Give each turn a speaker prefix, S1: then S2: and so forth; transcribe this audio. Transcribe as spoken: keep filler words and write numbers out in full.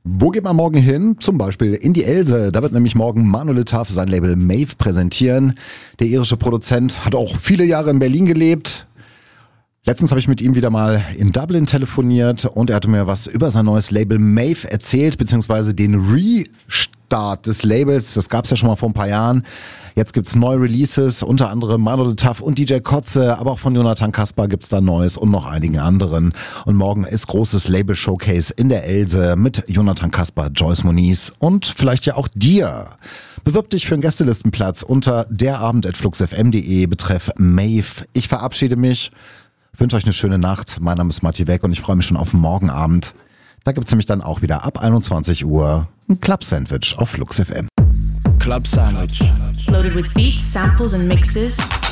S1: Wo geht man morgen hin? Zum Beispiel in die Else. Da wird nämlich morgen Manuel Taff sein Label Maeve präsentieren. Der irische Produzent hat auch viele Jahre in Berlin gelebt. Letztens habe ich mit ihm wieder mal in Dublin telefoniert und er hatte mir was über sein neues Label Maeve erzählt, beziehungsweise den Restart des Labels. Das gab es ja schon mal vor ein paar Jahren. Jetzt gibt's neue Releases, unter anderem Manuel Taff und D J Kotze, aber auch von Jonathan Kasper gibt's da Neues und noch einigen anderen. Und morgen ist großes Label-Showcase in der Else mit Jonathan Kasper, Joyce Moniz und vielleicht ja auch dir. Bewirb dich für einen Gästelistenplatz unter derabend at fluxfm punkt de betreff Maeve. Ich verabschiede mich, wünsche euch eine schöne Nacht. Mein Name ist Matti Weck und ich freue mich schon auf Morgenabend. Da gibt's nämlich dann auch wieder ab einundzwanzig Uhr ein Club-Sandwich auf Flux F M.
S2: Club Sandwich.
S3: Loaded with beats, samples and mixes.